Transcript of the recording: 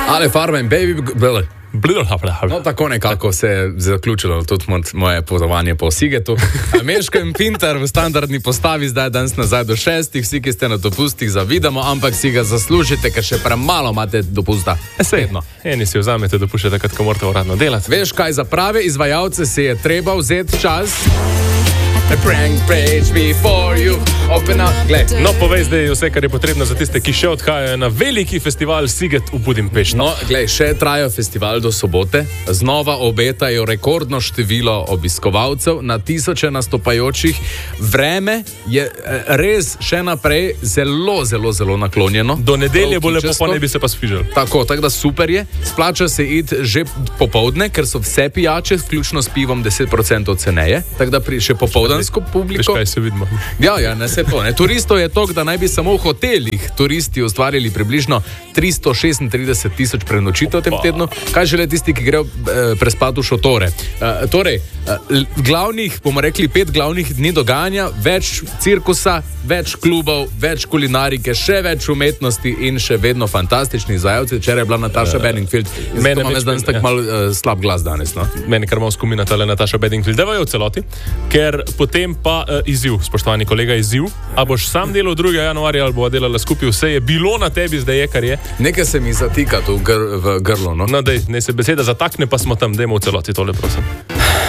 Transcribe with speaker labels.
Speaker 1: Ale Farma in Baby... No, tako nekako se je zaključilo tudi moje potovanje po Sigetu. Meško in Pintar v standardni postavi zdaj danes nazaj do 6. Vsi, ki ste na dopustih, zavidamo, ampak si ga zaslužite, ker še premalo imate dopusta.
Speaker 2: Sredno. Eni si vzamete dopušče takrat, ko morate uradno delati.
Speaker 1: Veš kaj, za prave izvajalce si je treba vzeti čas. A blank page before you open up.
Speaker 2: No, povej zdaj vse, kar je potrebno za tiste, ki še odhajajo na veliki festival Siget v Budimpešti.
Speaker 1: No, glej, še traja festival do sobote. Znova obetajo rekordno število obiskovalcev, na tisoče nastopajočih. Vreme je res še naprej zelo naklonjeno.
Speaker 2: Do nedelje bo lepo, pa ne bi se pa spižal.
Speaker 1: Tako da super je. Splača se iti že popoldne, ker so vse pijače, vključno s pivom 10% ceneje. Tako da še popoldansko publiko.
Speaker 2: Veš, kaj se vidimo.
Speaker 1: Ja, ne se to. Turistov je toliko, da naj bi samo v hotelih turisti ustvarili približno 336,000 prenočitev v tem tednu. Kaj žele tisti, ki grejo prespati v šotore? Bomo rekli 5 glavnih dni dogajanja, več cirkusa, več klubov, več kulinarike, še več umetnosti in še vedno fantastični izvajalci. Včeraj je bila Nataša Bedingfield. Mene je danes tako malo slab glas danes. No?
Speaker 2: Meni kar malo skumina tale Nataša Bedingfield. Devajo v celoti, ker potem pa izziv, spoštovani kolega, izziv. A boš sam delal 2. januarja ali bo delala skupaj, vse je bilo na tebi, zdaj je, kar je.
Speaker 1: Nekaj se mi zatika tu v grlo. No,
Speaker 2: dej, ne se beseda zatakne, pa smo tam, dajmo v celoti tole, prosim.